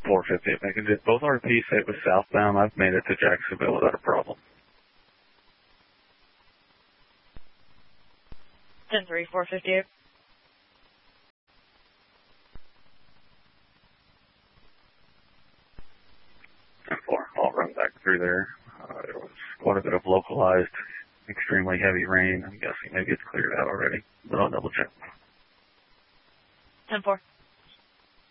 450 if I can do both RP say it was southbound. I've made it to Jacksonville without a problem. 10-3, 458. And 4, I'll run back through there. There was quite a bit of localized, extremely heavy rain. I'm guessing maybe it's cleared out already, but I'll double check. 10-4.